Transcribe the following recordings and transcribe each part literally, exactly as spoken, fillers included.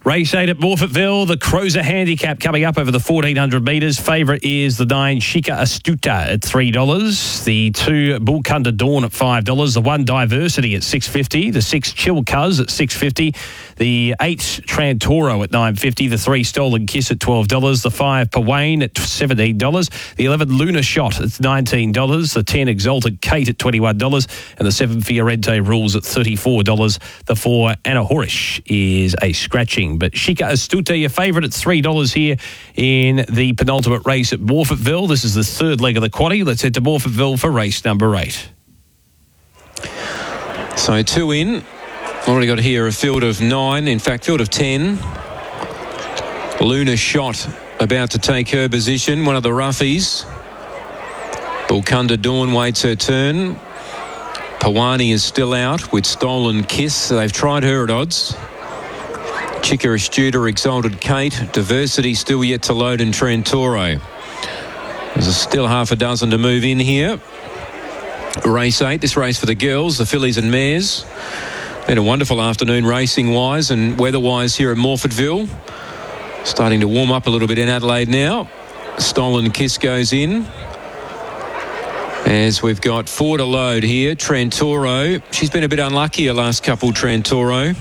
Race eight at Morfettville, the Crozer Handicap coming up over the fourteen hundred metres. Favourite is the nine Chica Astuta at three dollars. The two Bullcunda Dawn at five dollars. The one Diversity at six dollars fifty. The six Chill Cuz at six dollars fifty. The eight Trantoro at nine dollars fifty. The three Stolen Kiss at twelve dollars. The five Pawane at seventeen dollars. The eleven Luna Shot at nineteen dollars. The ten Exalted Kate at twenty-one dollars. And the seven Fiorente Rules at thirty-four dollars. The four Anahorish is a scratching. But Chica Astuta, your favourite at three dollars here in the penultimate race at Morfettville. This is the third leg of the quaddie. Let's head to Morfettville for race number eight. So two in. Already got here a field of nine, in fact, field of ten. Luna Shot about to take her position, one of the roughies. Bullcunda Dawn waits her turn. Pawane is still out with Stolen Kiss. They've tried her at odds. Chica Astuta, Exalted Kate, Diversity still yet to load, and Trantoro. There's still half a dozen to move in here. Race eight, this race for the girls, the fillies and mares. Been a wonderful afternoon racing-wise and weather-wise here at Morfettville. Starting to warm up a little bit in Adelaide now. Stolen Kiss goes in. As we've got four to load here. Trantoro, she's been a bit unlucky her last couple, Trantoro.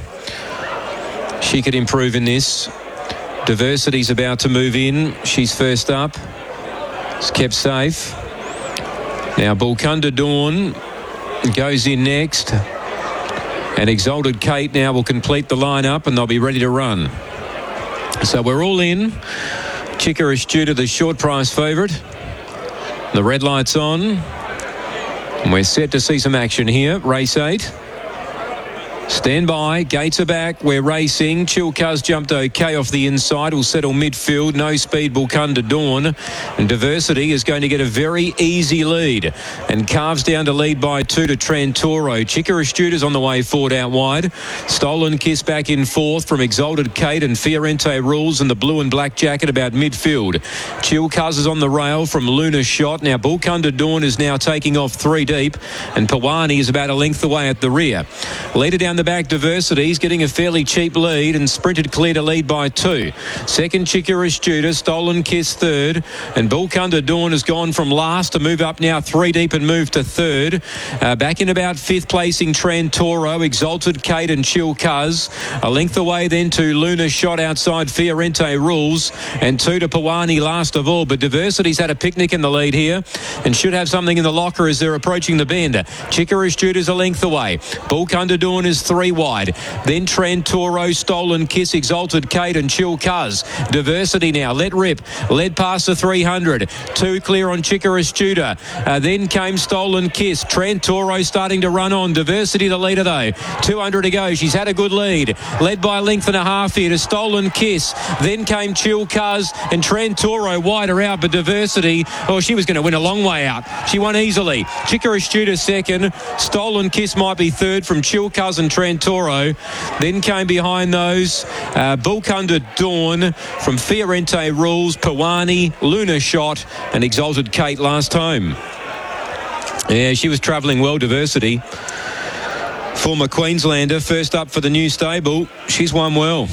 She could improve in this. Diversity's about to move in. She's first up. It's kept safe. Now Bullcunda Dawn goes in next. And Exalted Kate now will complete the lineup and they'll be ready to run. So we're all in. Chica Astuta, the short price favourite. The red light's on. And we're set to see some action here. Race eight. Stand by, gates are back, we're racing. Chill Cuz jumped okay off the inside, will settle midfield. No speed, Bullcunda Dawn. And Diversity is going to get a very easy lead. And carves down to lead by two to Trantoro. Chica Astuta's on the way forward out wide. Stolen Kiss back in fourth from Exalted Kate and Fiorente Rules in the blue and black jacket about midfield. Chill Cuz is on the rail from Luna Shot. Now Bullcunda Dawn is now taking off three deep. And Pawane is about a length away at the rear. Leader down the back, Diversity, is getting a fairly cheap lead and sprinted clear to lead by two. Second, Chica Astuta, Stolen Kiss third, and Bullcunda Dawn has gone from last to move up now three deep and move to third. Uh, back in about fifth placing, Trantoro, Exalted Kate and Chill Cuz. A length away then to Luna Shot outside Fiorente Rules, and two to Pawane last of all. But Diversity's had a picnic in the lead here and should have something in the locker as they're approaching the bend. Chica Astuta's a length away. Bullcunda Dawn is three wide. Then Trantoro, Stolen Kiss, Exalted Kate and Chill Cuz. Diversity now, let rip. Led past the three hundred. Two clear on Chica Astuta. Uh, then came Stolen Kiss. Trantoro starting to run on. Diversity the leader though. two hundred to go. She's had a good lead. Led by a length and a half here to Stolen Kiss. Then came Chill Cuz and Trantoro wider out, but Diversity, oh, she was going to win a long way out. She won easily. Chica Astuta second. Stolen Kiss might be third from Chill Cuz and Trantoro. Then came behind those uh, Bullcunda Dawn from Fiorente Rules, Pawane, Luna Shot and Exalted Kate last home. Yeah, she was travelling well, Diversity. Former Queenslander, first up for the new stable. She's won well.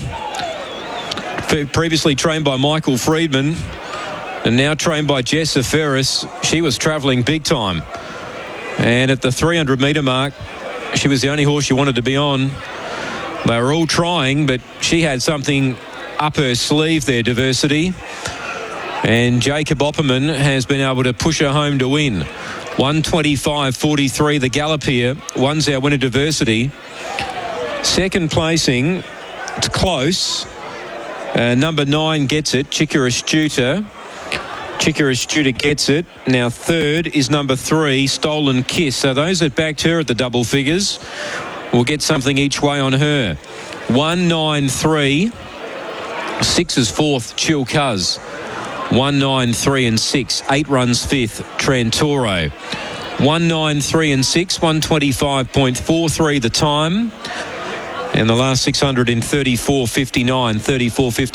Previously trained by Michael Friedman and now trained by Jessa Ferris. She was travelling big time. And at the three hundred metre mark, she was the only horse she wanted to be on. They were all trying, but she had something up her sleeve there, Diversity. And Jacob Opperman has been able to push her home to win. one twenty-five forty-three, the gallop here. One's our winner, Diversity. Second placing, it's close. Uh, number nine gets it, Chica Astuta. Chica Astuta gets it. Now third is number three, Stolen Kiss. So those that backed her at the double figures will get something each way on her. one nine three. Six is fourth, Chill Cuz. one nine three and six. Eight runs fifth, Trantoro. one nine three and six. one twenty-five point four three the time. And the last six hundred in thirty-four fifty-nine. thirty-four fifty-nine.